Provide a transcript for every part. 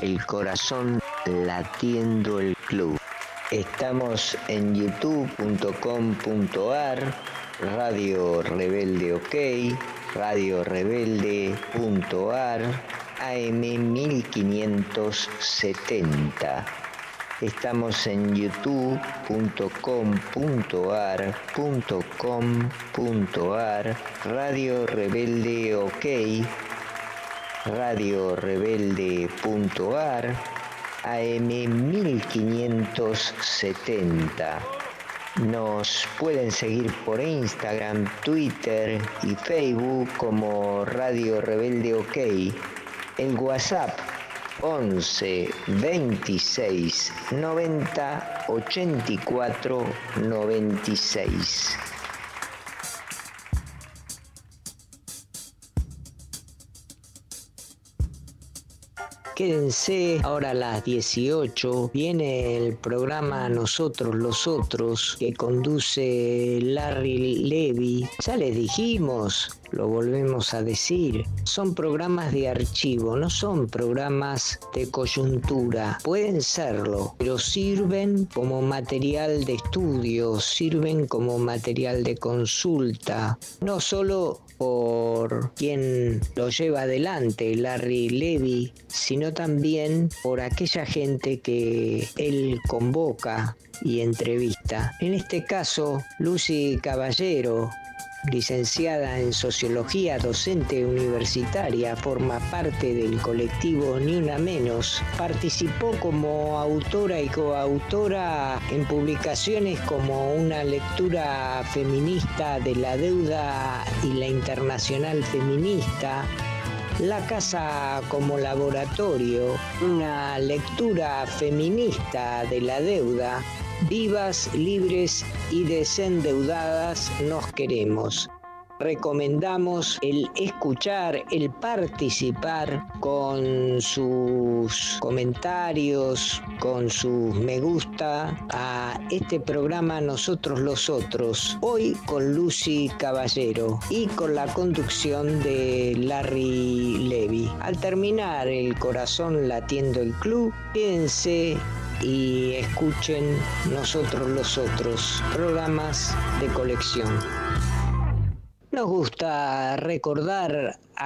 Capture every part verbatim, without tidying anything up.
el corazón latiendo el club. Estamos en youtube punto com punto ar, Radio Rebelde OK, radio rebelde punto ar, A M mil quinientos setenta. Estamos en youtube punto com punto ar punto com punto ar, Radio Rebelde OK, radio rebelde punto ar, A M mil quinientos setenta. Nos pueden seguir por Instagram, Twitter y Facebook como Radio Rebelde OK. El WhatsApp once veintiséis noventa ochenta y cuatro noventa y seis. Quédense, ahora a las dieciocho viene el programa Nosotros los Otros, que conduce Larry Levy. Ya les dijimos, lo volvemos a decir, son programas de archivo, no son programas de coyuntura. Pueden serlo, pero sirven como material de estudio, sirven como material de consulta, no solo por quien lo lleva adelante, Larry Levy, sino también por aquella gente que él convoca y entrevista. En este caso, Lucy Caballero, licenciada en Sociología, docente universitaria, forma parte del colectivo Ni Una Menos. Participó como autora y coautora en publicaciones como Una lectura feminista de la deuda y la Internacional Feminista, La Casa como Laboratorio, Una lectura feminista de la deuda, Vivas, libres y desendeudadas nos queremos. Recomendamos el escuchar, el participar con sus comentarios, con sus me gusta a este programa Nosotros los Otros. Hoy con Lucy Caballero y con la conducción de Larry Levy. Al terminar El Corazón Latiendo el Club, quédense y escuchen Nosotros los Otros, programas de colección. Nos gusta recordar a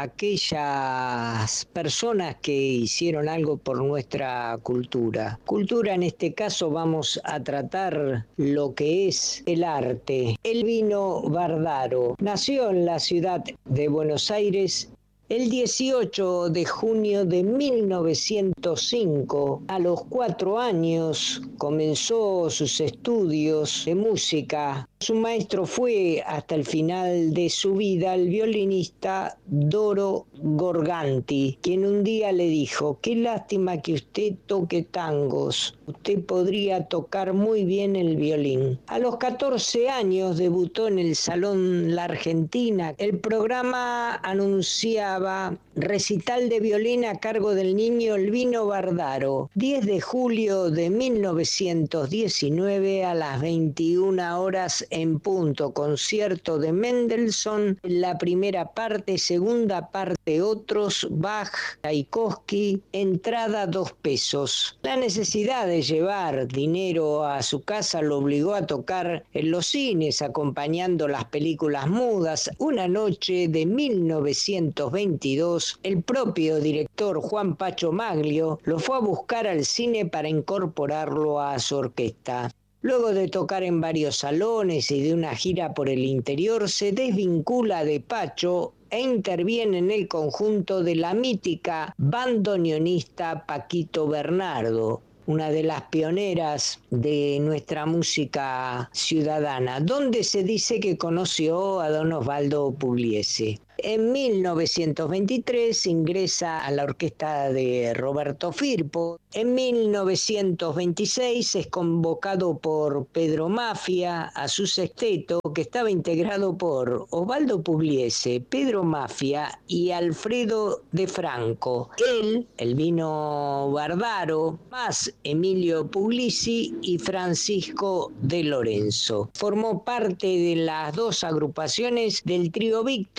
aquellas personas que hicieron algo por nuestra cultura. Cultura, en este caso, vamos a tratar lo que es el arte. Elvino Bardaro nació en la ciudad de Buenos Aires el dieciocho de junio de mil novecientos cinco. A los cuatro años comenzó sus estudios de música. Su maestro fue hasta el final de su vida el violinista Doro Gorganti, quien un día le dijo: qué lástima que usted toque tangos, usted podría tocar muy bien el violín. A los catorce años debutó en el Salón La Argentina. El programa anunciaba recital de violín a cargo del niño Elvino Bardaro, diez de julio de mil novecientos diecinueve a las veintiuna horas en punto, concierto de Mendelssohn, la primera parte, segunda parte otros, Bach, Tchaikovsky, entrada dos pesos. La necesidad de llevar dinero a su casa lo obligó a tocar en los cines, acompañando las películas mudas. Una noche de mil novecientos veintidós, el propio director Juan Pacho Maglio lo fue a buscar al cine para incorporarlo a su orquesta. Luego de tocar en varios salones y de una gira por el interior, se desvincula de Pacho e interviene en el conjunto de la mítica bandoneonista Paquito Bernardo, una de las pioneras de nuestra música ciudadana, donde se dice que conoció a don Osvaldo Pugliese. En mil novecientos veintitrés ingresa a la orquesta de Roberto Firpo. En mil novecientos veintiséis es convocado por Pedro Mafia a su sexteto, que estaba integrado por Osvaldo Pugliese, Pedro Mafia y Alfredo de Franco. Él, Elvino Bardaro, más Emilio Puglisi y Francisco de Lorenzo. Formó parte de las dos agrupaciones del trío Víctor,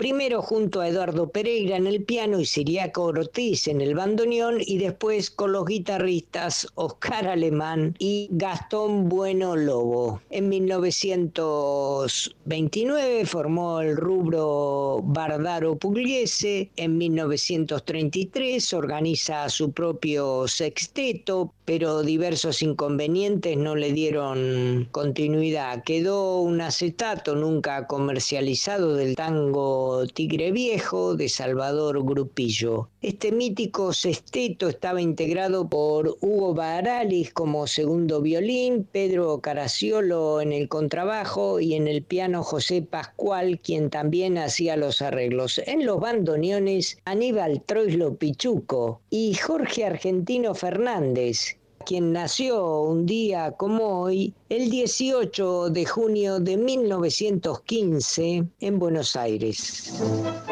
primero junto a Eduardo Pereira en el piano y Siriaco Ortiz en el bandoneón, y después con los guitarristas Oscar Alemán y Gastón Bueno Lobo. En mil novecientos veintinueve formó el rubro Bardaro Pugliese. En mil novecientos treinta y tres organiza su propio sexteto, pero diversos inconvenientes no le dieron continuidad. Quedó un acetato nunca comercializado del tango Tigre Viejo de Salvador Grupillo. Este mítico sexteto estaba integrado por Hugo Baralis como segundo violín, Pedro Caraciolo en el contrabajo y en el piano José Pascual, quien también hacía los arreglos. En los bandoneones, Aníbal Troilo Pichuco y Jorge Argentino Fernández, quien nació un día como hoy, el dieciocho de junio de mil novecientos quince, en Buenos Aires.